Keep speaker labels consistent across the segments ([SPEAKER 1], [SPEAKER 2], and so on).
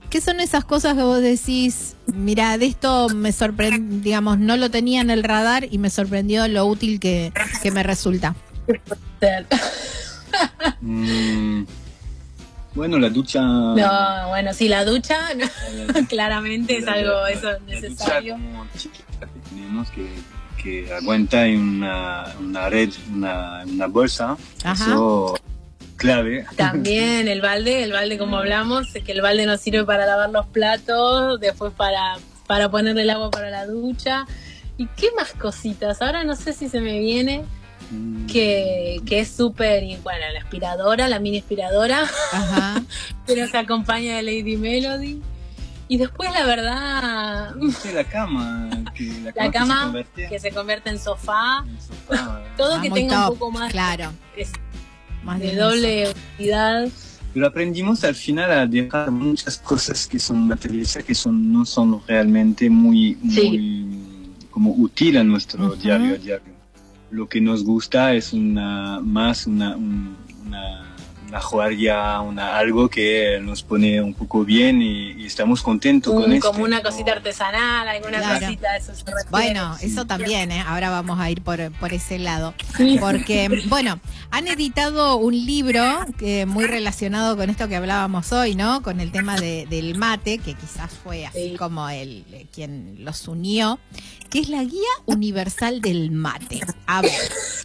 [SPEAKER 1] ¿Qué son esas cosas que vos decís, mira, de esto me sorprendió, digamos, no lo tenía en el radar y me sorprendió lo útil que me resulta?
[SPEAKER 2] Bueno, la ducha...
[SPEAKER 3] No, bueno, sí, la ducha, claramente es algo eso necesario.
[SPEAKER 2] La ducha como chiquita que tenemos que aguanta en una red, una bolsa.
[SPEAKER 1] Ajá.
[SPEAKER 2] Eso clave.
[SPEAKER 3] También el balde como hablamos, es que el balde nos sirve para lavar los platos, después para ponerle el agua para la ducha. ¿Y qué más cositas? Ahora no sé si se me viene... Que es súper, bueno, la aspiradora, la mini aspiradora.
[SPEAKER 1] Ajá.
[SPEAKER 3] Que nos acompaña de Lady Melody. Y después la verdad,
[SPEAKER 2] La cama,
[SPEAKER 3] la cama que se convierte en sofá. Todo que tenga un poco más,
[SPEAKER 1] claro,
[SPEAKER 3] más de doble utilidad.
[SPEAKER 2] Pero aprendimos al final a dejar muchas cosas que son materiales, que no son realmente muy como útil a nuestro diario a diario. Lo que nos gusta es una joyería, algo que nos pone un poco bien y estamos contentos con esto.
[SPEAKER 3] Como una cosita artesanal, alguna cosita, eso se refiere.
[SPEAKER 1] Bueno, eso también, ahora vamos a ir por ese lado. Porque, bueno, han editado un libro muy relacionado con esto que hablábamos hoy, ¿no? Con el tema del mate, que quizás fue así como quien los unió, que es la Guía Universal del Mate. A ver.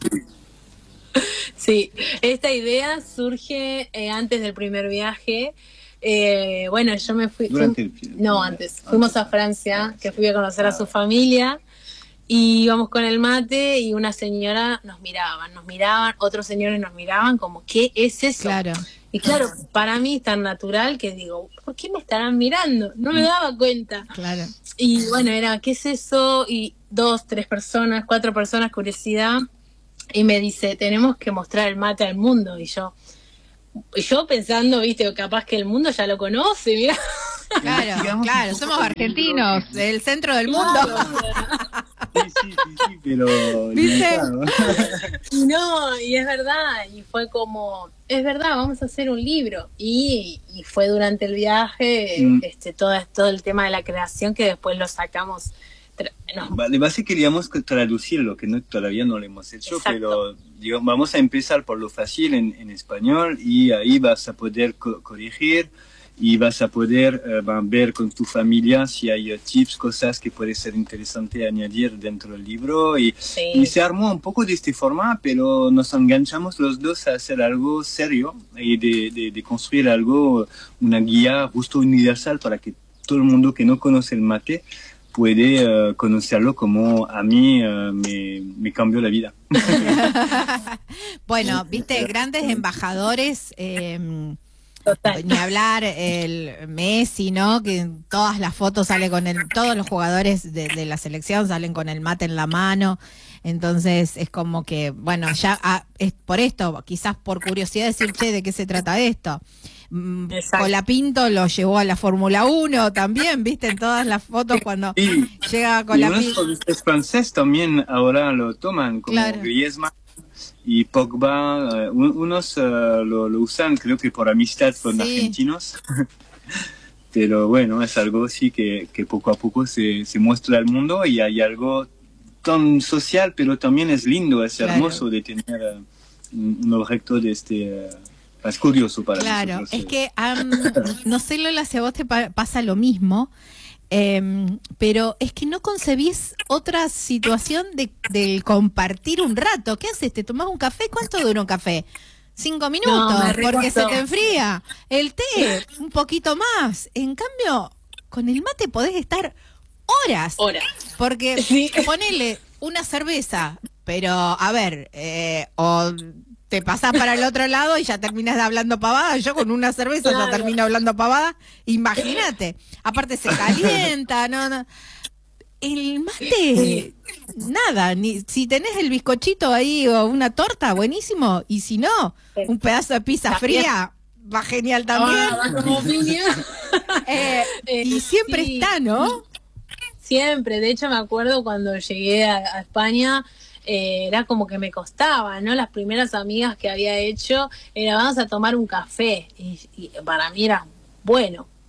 [SPEAKER 3] Sí, esta idea surge antes del primer viaje. Bueno, yo me fui... antes. Fuimos a Francia, que fui a conocer a su familia, y íbamos con el mate y una señora nos miraban, otros señores nos miraban como, ¿qué es eso?
[SPEAKER 1] Claro.
[SPEAKER 3] Y claro, para mí es tan natural que digo, ¿por qué me estarán mirando? No me daba cuenta.
[SPEAKER 1] Claro.
[SPEAKER 3] Y bueno, era, ¿qué es eso? Y 2, 3 personas, 4 personas, curiosidad. Y me dice, tenemos que mostrar el mate al mundo. Y yo pensando, viste, capaz que el mundo ya lo conoce, mira.
[SPEAKER 1] Claro, somos argentinos, el centro del mundo.
[SPEAKER 2] Sí, pero...
[SPEAKER 1] ¿Viste?
[SPEAKER 3] No, y es verdad, y fue como, es verdad, vamos a hacer un libro. Y fue durante el viaje, todo el tema de la creación que después lo sacamos.
[SPEAKER 2] De base queríamos traducirlo, que todavía no lo hemos hecho. Exacto. Pero digamos, vamos a empezar por lo fácil en español y ahí vas a poder corregir y vas a poder ver con tu familia si hay tips, cosas que puede ser interesante añadir dentro del libro y se armó un poco de esta forma, pero nos enganchamos los dos a hacer algo serio y de construir algo, una guía justo universal para que todo el mundo que no conoce el mate puede conocerlo como a mí me cambió la vida.
[SPEAKER 1] Bueno, viste, grandes embajadores, ni hablar el Messi, ¿no? Que en todas las fotos sale con todos los jugadores de la selección salen con el mate en la mano. Entonces es como que, bueno, ya es por esto, quizás por curiosidad decir, che, ¿de qué se trata esto? Colapinto lo llevó a la Fórmula 1 también, ¿viste? En todas las fotos cuando llega Colapinto.
[SPEAKER 2] Y unos franceses también ahora lo toman, como Griezmann y Pogba. Unos lo usan, creo que por amistad con argentinos. Pero bueno, es algo sí que poco a poco se muestra al mundo y hay algo tan social, pero también es lindo, es hermoso de tener un objeto de este... es curioso para nosotros.
[SPEAKER 1] Es que, no sé, Lola, si a vos te pasa lo mismo, pero es que no concebís otra situación de compartir un rato. ¿Qué haces? ¿Te tomás un café? ¿Cuánto dura un café? 5 minutos, porque se te enfría. El té, un poquito más. En cambio, con el mate podés estar horas. Porque ponele una cerveza, pero a ver, o te pasás para el otro lado y ya terminas hablando pavada. Yo con una cerveza ya termino hablando pavada. Imagínate. Aparte se calienta, no. El mate, nada. Si tenés el bizcochito ahí o una torta, buenísimo. Y si no, un pedazo de pizza fría, va genial también. Y siempre está, ¿no?
[SPEAKER 3] Siempre. De hecho, me acuerdo cuando llegué a España... era como que me costaba, ¿no? Las primeras amigas que había hecho era vamos a tomar un café y para mí era bueno,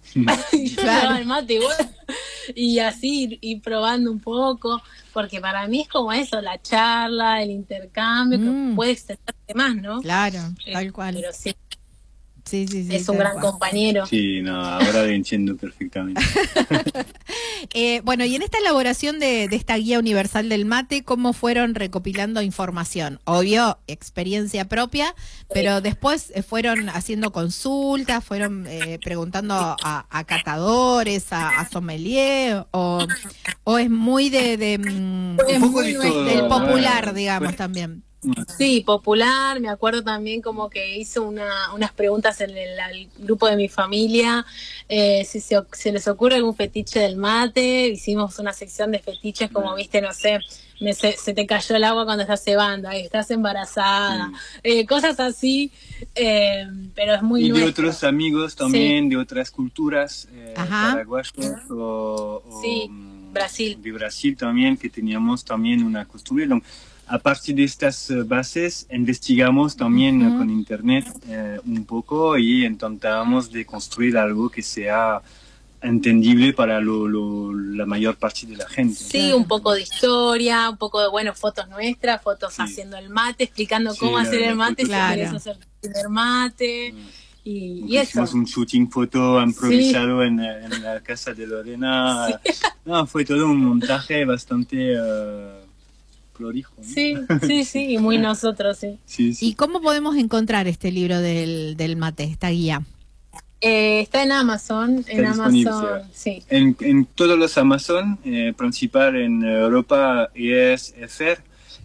[SPEAKER 3] Y yo llevaba el mate igual. Y así ir probando un poco, porque para mí es como eso, la charla, el intercambio, que puede extenderse más, ¿no?
[SPEAKER 1] Claro, tal cual.
[SPEAKER 3] Pero sí.
[SPEAKER 1] Sí,
[SPEAKER 3] es un gran compañero.
[SPEAKER 2] Sí, no, ahora lo entiendo perfectamente.
[SPEAKER 1] Bueno, y en esta elaboración de esta guía universal del mate, ¿cómo fueron recopilando información? Obvio, experiencia propia, pero después fueron haciendo consultas, fueron preguntando a catadores, a sommelier, o es muy
[SPEAKER 2] un poco
[SPEAKER 1] del popular, digamos, también.
[SPEAKER 3] Sí, popular. Me acuerdo también como que hizo unas preguntas en el grupo de mi familia, si se les ocurre algún fetiche del mate. Hicimos una sección de fetiches como, viste, no sé, se te cayó el agua cuando estás cebando, estás embarazada, cosas así, pero es muy nuestro.
[SPEAKER 2] De otros amigos también, de otras culturas, paraguayos o
[SPEAKER 3] Brasil.
[SPEAKER 2] De Brasil también, que teníamos también una costumbre. A partir de estas bases investigamos también con internet un poco y intentamos de construir algo que sea entendible para la mayor parte de la gente.
[SPEAKER 3] Sí, un poco de historia, un poco de, fotos nuestras, fotos haciendo el mate, explicando cómo hacer el mate, si querés hacer el mate. Y eso.
[SPEAKER 2] Hicimos un shooting foto improvisado en la casa de Lorena. No, fue todo un montaje bastante... prolijo, ¿no?
[SPEAKER 3] Sí, y muy nosotros, sí.
[SPEAKER 1] ¿Y cómo podemos encontrar este libro del mate, esta guía?
[SPEAKER 3] Está en Amazon, sí.
[SPEAKER 2] En todos los Amazon, principal en Europa es EFER,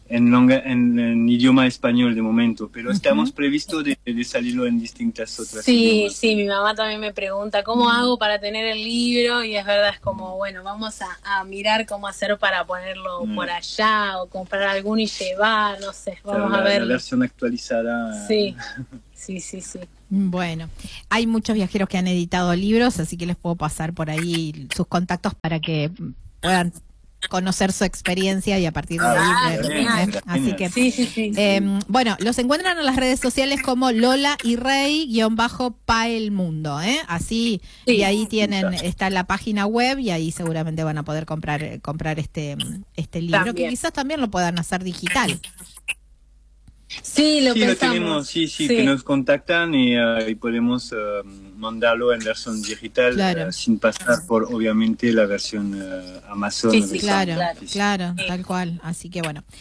[SPEAKER 2] en idioma español de momento, pero estamos previstos de salirlo en distintas otras idiomas.
[SPEAKER 3] Sí, mi mamá también me pregunta cómo hago para tener el libro, y es verdad, es como, vamos a mirar cómo hacer para ponerlo por allá, o comprar alguno y llevar, no sé, vamos a ver.
[SPEAKER 2] La versión actualizada.
[SPEAKER 3] Sí.
[SPEAKER 1] Bueno, hay muchos viajeros que han editado libros, así que les puedo pasar por ahí sus contactos para que puedan conocer su experiencia y a partir de ahí así que
[SPEAKER 3] sí.
[SPEAKER 1] Bueno, los encuentran en las redes sociales como Lola y Rey _pa el mundo, así, y ahí está la página web, y ahí seguramente van a poder comprar este libro, también. Que quizás también lo puedan hacer digital.
[SPEAKER 3] Sí, lo
[SPEAKER 2] tenemos, que nos contactan y podemos mandarlo en versión digital, sin pasar por, obviamente, la versión Amazon.
[SPEAKER 1] Claro, tal cual. Así que bueno.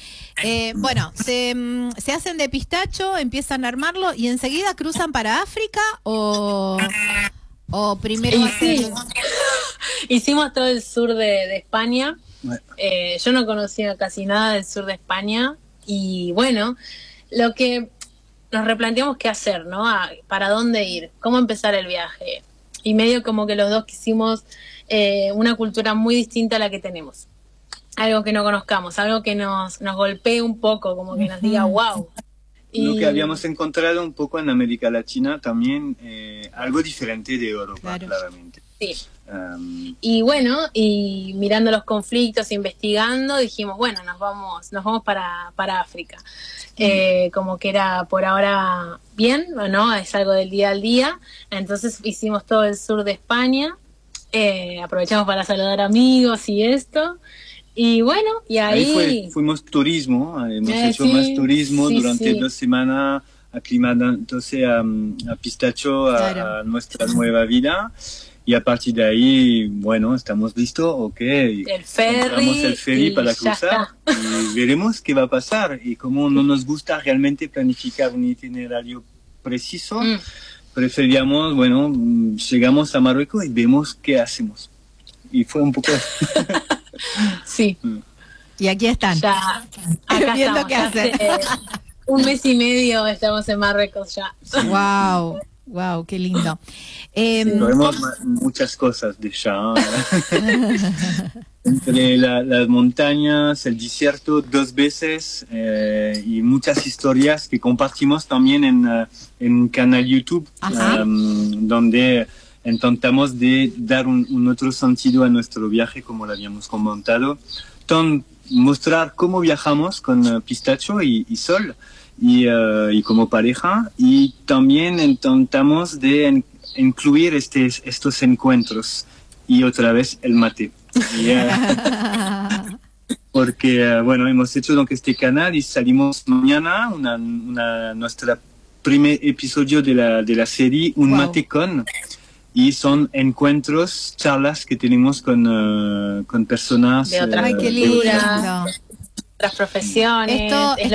[SPEAKER 1] Se hacen de pistacho, empiezan a armarlo y enseguida cruzan para África o primero
[SPEAKER 3] hicimos todo el sur de España. Yo no conocía casi nada del sur de España y lo que nos replanteamos qué hacer, ¿no? ¿Para dónde ir? ¿Cómo empezar el viaje? Y medio como que los dos quisimos una cultura muy distinta a la que tenemos. Algo que no conozcamos, algo que nos golpee un poco, como que nos diga wow.
[SPEAKER 2] Lo que habíamos encontrado un poco en América Latina también, algo diferente de Europa, claramente.
[SPEAKER 3] Sí. Y mirando los conflictos, investigando, dijimos, nos vamos para África. Como que era por ahora bien, ¿no? Es algo del día al día. Entonces hicimos todo el sur de España, aprovechamos para saludar amigos y esto. Y y ahí
[SPEAKER 2] fuimos turismo, hemos hecho más turismo durante 2 semanas, aclimatándose a Pistacho, a nuestra nueva vida. Y a partir de ahí, estamos listos,
[SPEAKER 3] el ferry
[SPEAKER 2] para cruzar y veremos qué va a pasar. Y como no nos gusta realmente planificar un itinerario preciso, preferíamos, llegamos a Marruecos y vemos qué hacemos. Y fue un poco...
[SPEAKER 3] Sí.
[SPEAKER 1] Y aquí están.
[SPEAKER 3] Ya, acá
[SPEAKER 1] viendo qué hacer.
[SPEAKER 3] Un mes y medio estamos en Marruecos ya.
[SPEAKER 1] Wow, qué lindo.
[SPEAKER 2] Vemos muchas cosas de allá. Entre las montañas, el desierto 2 veces y muchas historias que compartimos también en un canal YouTube donde intentamos de dar un otro sentido a nuestro viaje, como lo habíamos comentado. Mostrar cómo viajamos con Pistacho y Sol y como pareja, y también intentamos de incluir estos encuentros y otra vez el mate. Porque, bueno, hemos hecho donc este canal y salimos mañana, nuestro primer episodio de la serie, un matecón. Y son encuentros, charlas que tenemos con personas
[SPEAKER 3] de otras culturas, otras profesiones.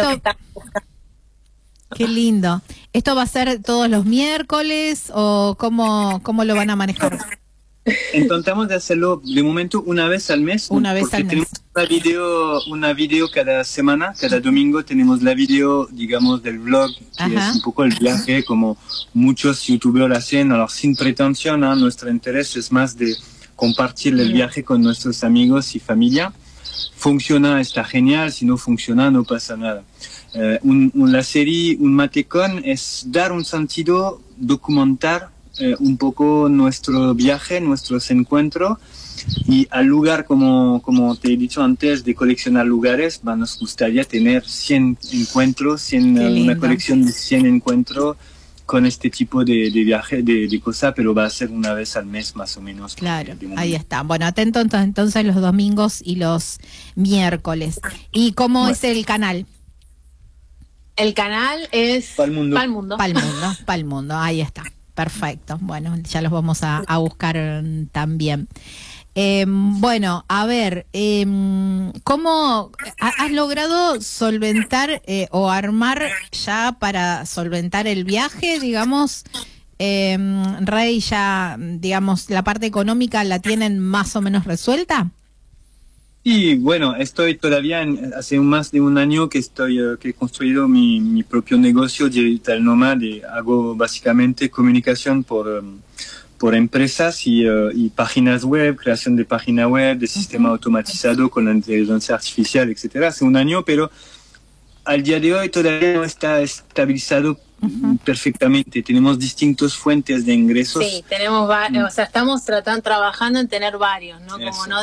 [SPEAKER 1] Qué lindo. ¿Esto va a ser todos los miércoles o cómo lo van a manejar?
[SPEAKER 2] Intentamos de hacerlo de momento una vez al mes. Tenemos una video cada semana, cada domingo tenemos la video, digamos, del vlog, que es un poco el viaje, como muchos youtubers hacen, sin pretensión, nuestro interés es más de compartir el viaje con nuestros amigos y familia. Funciona, está genial, si no funciona, no pasa nada. La serie, un matecón, es dar un sentido, documentar un poco nuestro viaje, nuestros encuentros, y al lugar, como te he dicho antes, de coleccionar lugares, nos gustaría tener 100 encuentros, una colección de 100 encuentros con este tipo de viaje, de cosas, pero va a ser una vez al mes más o menos.
[SPEAKER 1] Claro, ahí está. Bueno, atento entonces los domingos y los miércoles. ¿Y cómo es el canal?
[SPEAKER 3] El canal es Palmundo.
[SPEAKER 1] Palmundo, ahí está. Perfecto, bueno, ya los vamos a buscar también. Bueno, a ver, ¿cómo has logrado solventar o armar ya para solventar el viaje, digamos? Rey, ya, digamos, la parte económica la tienen más o menos resuelta.
[SPEAKER 2] Y bueno, estoy todavía, hace más de un año que he construido mi propio negocio digital nómada. Hago básicamente comunicación por empresas y páginas web, creación de página web, de sistema automatizado con la inteligencia artificial, etcétera. Hace un año, pero al día de hoy todavía no está estabilizado perfectamente. Tenemos distintas fuentes de ingresos.
[SPEAKER 3] Sí, tenemos, o sea, estamos trabajando en tener varios, ¿no? Como no